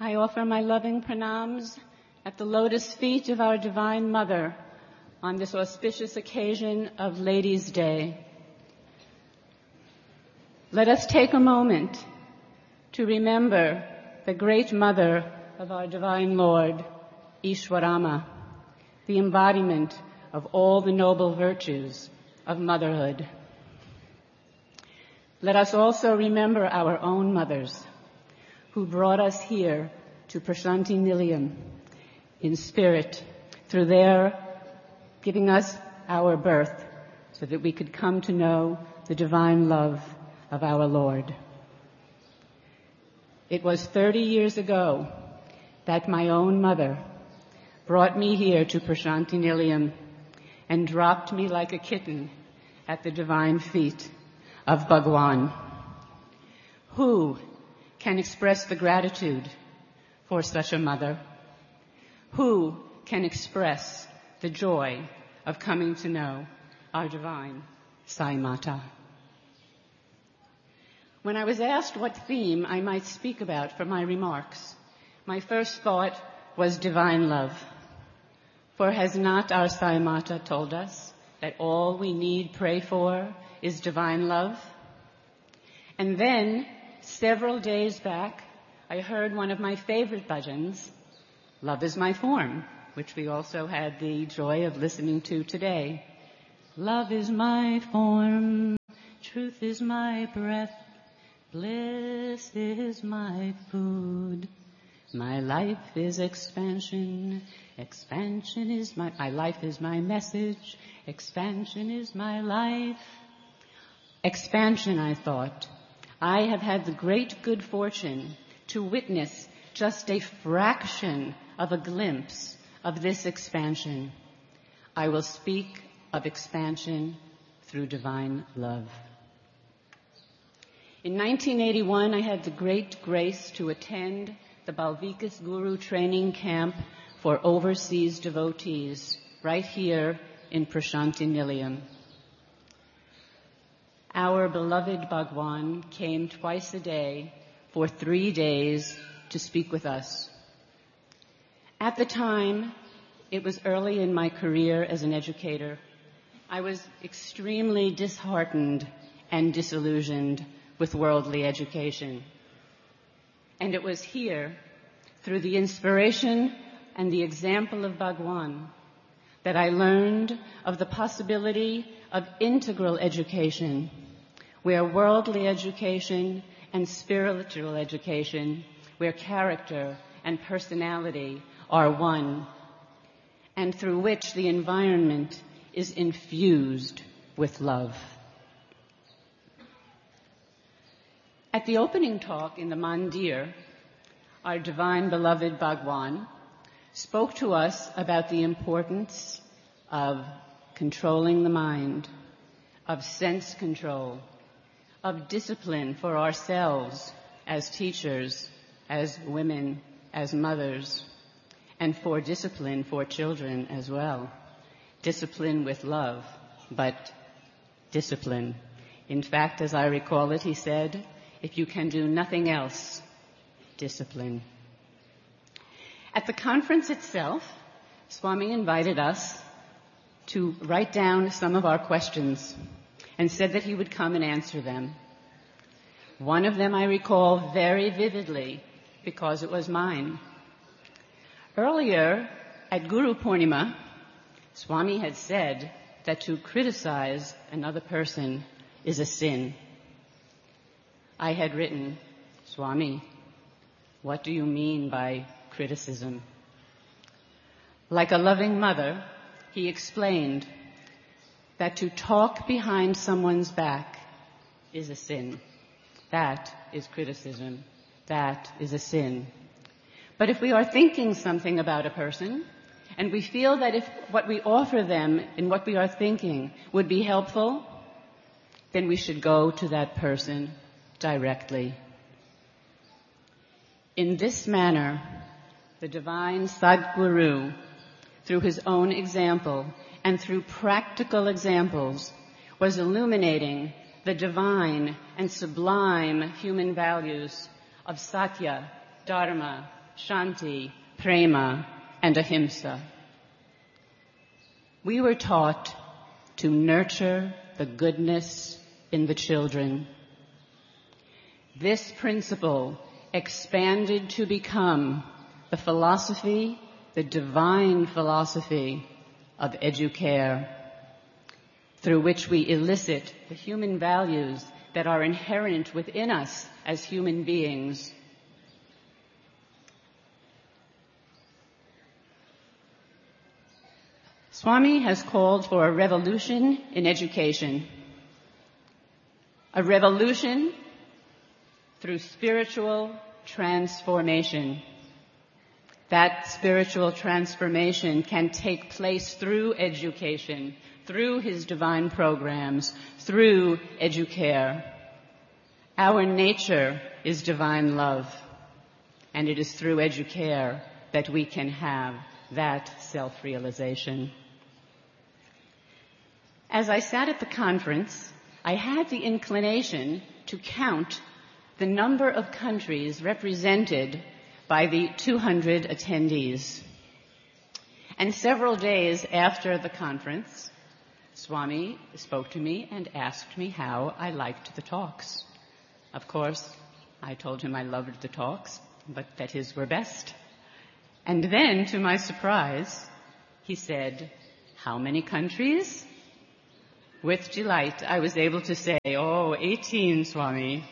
I offer my loving pranams at the lotus feet of our Divine Mother on this auspicious occasion of Ladies' Day. Let us take a moment to remember the great mother of our Divine Lord, Ishwarama, the embodiment of all the noble virtues of motherhood. Let us also remember our own mothers who brought us here to Prashanti Nilayam in spirit through their giving us our birth so that we could come to know the divine love of our Lord. It was 30 years ago that my own mother brought me here to Prashanti Nilayam and dropped me like a kitten at the divine feet of Bhagwan. Who can express the gratitude for such a mother? Who can express the joy of coming to know our divine Sai Mata? When I was asked what theme I might speak about for my remarks, my first thought was divine love. For has not our Sai Mata told us that all we need pray for is divine love? And then, several days back, I heard one of my favorite bhajans, Love is My Form, which we also had the joy of listening to today. Love is my form, truth is my breath, bliss is my food. My life is expansion, expansion is my life is my message, expansion is my life. Expansion, I thought. I have had the great good fortune to witness just a fraction of a glimpse of this expansion. I will speak of expansion through divine love. In 1981, I had the great grace to attend the Balvikas Guru Training Camp for overseas devotees right here in Prashanti Nilayam. Our beloved Bhagwan came twice a day for 3 days to speak with us. At the time, it was early in my career as an educator. I was extremely disheartened and disillusioned with worldly education. And it was here, through the inspiration and the example of Bhagwan, that I learned of the possibility of integral education, where worldly education and spiritual education, where character and personality are one, and through which the environment is infused with love. At the opening talk in the Mandir, our divine beloved Bhagwan spoke to us about the importance of controlling the mind, of sense control, of discipline for ourselves as teachers, as women, as mothers, and for discipline for children as well. Discipline with love, but discipline. In fact, as I recall it, he said, if you can do nothing else, discipline. At the conference itself, Swami invited us to write down some of our questions and said that he would come and answer them. One of them I recall very vividly because it was mine. Earlier at Guru Purnima, Swami had said that to criticize another person is a sin. I had written, Swami, what do you mean by criticism? Like a loving mother, he explained that to talk behind someone's back is a sin. That is criticism. That is a sin. But if we are thinking something about a person, and we feel that if what we offer them in what we are thinking would be helpful, then we should go to that person directly. In this manner, the divine Sadguru, through his own example and through practical examples, was illuminating the divine and sublime human values of Satya, Dharma, Shanti, Prema, and Ahimsa. We were taught to nurture the goodness in the children. This principle expanded to become the philosophy, the divine philosophy of Educare, through which we elicit the human values that are inherent within us as human beings. Swami has called for a revolution in education, a revolution through spiritual transformation. That spiritual transformation can take place through education, through his divine programs, through Educare. Our nature is divine love, and it is through Educare that we can have that self-realization. As I sat at the conference, I had the inclination to count the number of countries represented by the 200 attendees. And several days after the conference, Swami spoke to me and asked me how I liked the talks. Of course, I told him I loved the talks, but that his were best. And then, to my surprise, he said, "How many countries?" With delight, I was able to say, 18, Swami.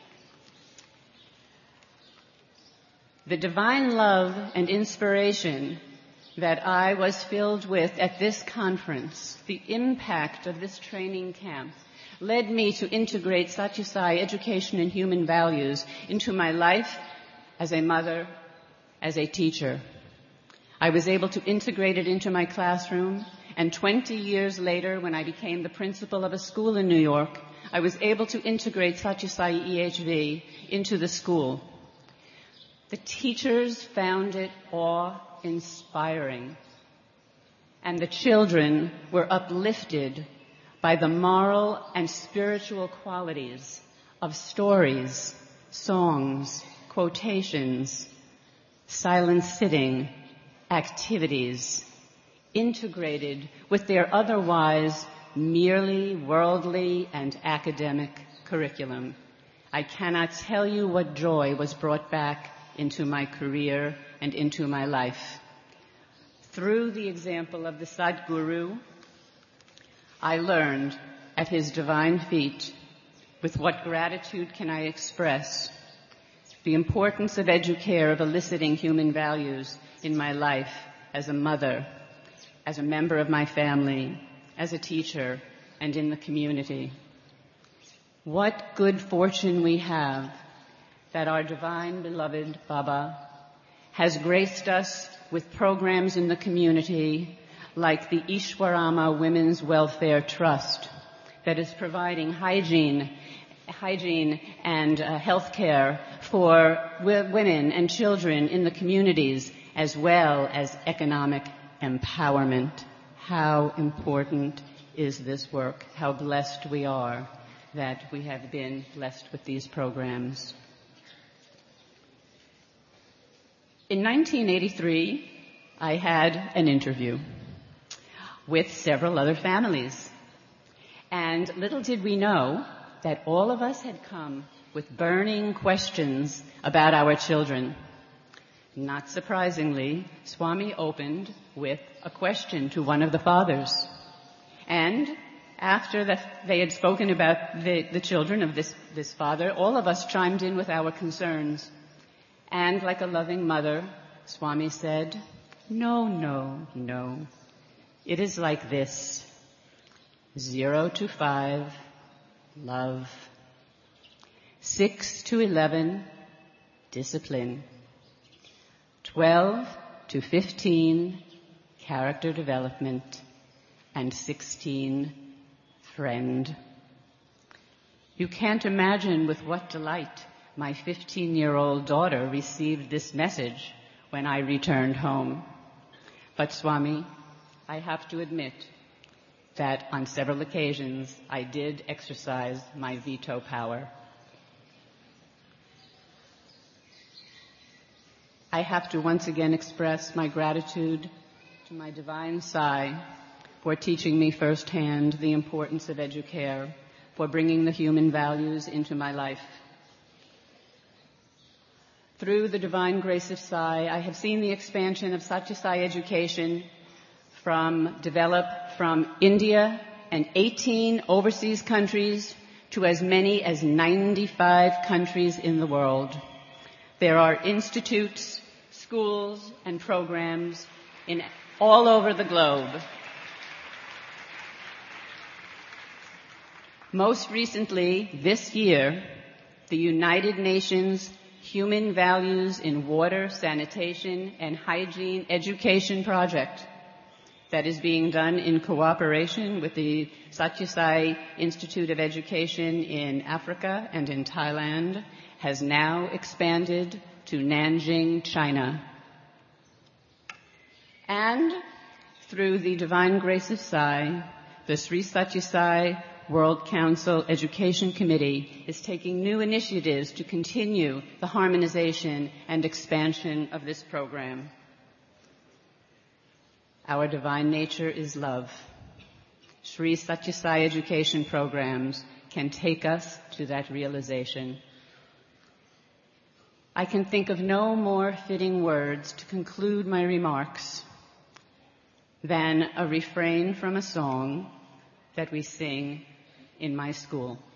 The divine love and inspiration that I was filled with at this conference, the impact of this training camp, led me to integrate Satyasai education and human values into my life as a mother, as a teacher. I was able to integrate it into my classroom, and 20 years later, when I became the principal of a school in New York, I was able to integrate Satyasai EHV into the school. The teachers found it awe-inspiring, and the children were uplifted by the moral and spiritual qualities of stories, songs, quotations, silent sitting, activities, integrated with their otherwise merely worldly and academic curriculum. I cannot tell you what joy was brought back into my career and into my life. Through the example of the Sadguru, I learned at his divine feet, with what gratitude can I express, the importance of Educare, of eliciting human values in my life as a mother, as a member of my family, as a teacher, and in the community. What good fortune we have that our divine beloved Baba has graced us with programs in the community like the Ishwarama Women's Welfare Trust that is providing hygiene and health care for women and children in the communities, as well as economic empowerment. How important is this work? How blessed we are that we have been blessed with these programs. In 1983, I had an interview with several other families. And little did we know that all of us had come with burning questions about our children. Not surprisingly, Swami opened with a question to one of the fathers. And after they had spoken about the children of this father, all of us chimed in with our concerns. And like a loving mother, Swami said, "No, no, no. It is like this. 0 to 5, love. 6 to 11, discipline. 12 to 15, character development. And 16, friend." You can't imagine with what delight my 15-year-old daughter received this message when I returned home. But Swami, I have to admit that on several occasions I did exercise my veto power. I have to once again express my gratitude to my divine Sai for teaching me firsthand the importance of educare, for bringing the human values into my life. Through the divine grace of Sai, I have seen the expansion of Satya Sai education from India and 18 overseas countries to as many as 95 countries in the world. There are institutes, schools, and programs all over the globe. Most recently, this year, the United Nations Human Values in Water, Sanitation, and Hygiene Education Project that is being done in cooperation with the Satya Sai Institute of Education in Africa and in Thailand has now expanded to Nanjing, China. And through the divine grace of Sai, the Sri Satya Sai World Council Education Committee is taking new initiatives to continue the harmonization and expansion of this program. Our divine nature is love. Sri Satya Sai education programs can take us to that realization. I can think of no more fitting words to conclude my remarks than a refrain from a song that we sing in my school.